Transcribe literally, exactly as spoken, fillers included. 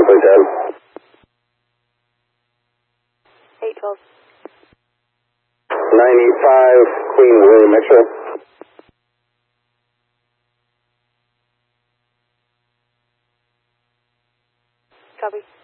Point ten. eight twelve. ninety-five, Queen William X-ray. Copy.